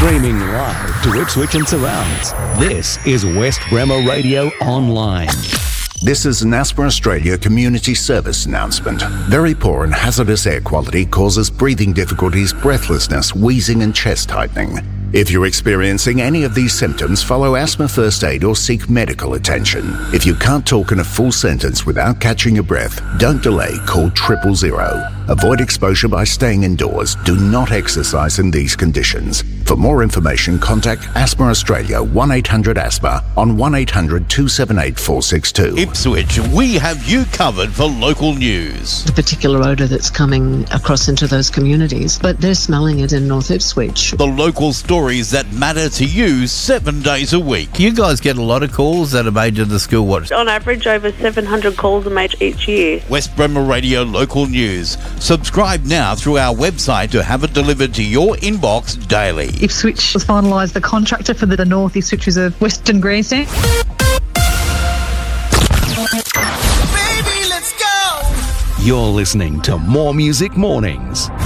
Streaming live to Ipswich and surrounds. This is West Bremer Radio Online. This is an Asthma Australia community service announcement. Very poor and hazardous air quality causes breathing difficulties, breathlessness, wheezing and chest tightening. If you're experiencing any of these symptoms, follow asthma first aid or seek medical attention. If you can't talk in a full sentence without catching your breath, don't delay, call 000. Avoid exposure by staying indoors. Do not exercise in these conditions. For more information, contact Asthma Australia 1-800-ASTHMA on 1-800-278-462. Ipswich, we have you covered for local news. The particular odour that's coming across into those communities, but they're smelling it in North Ipswich. The local stories that matter to you 7 days a week. You guys get a lot of calls that are made to the school. What? On average, over 700 calls are made each year. West Bremer Radio Local News. Subscribe now through our website to have it delivered to your inbox daily. Ipswich has finalised the contractor for the North Ipswich Reserve Western Grandstand. You're listening to More Music Mornings.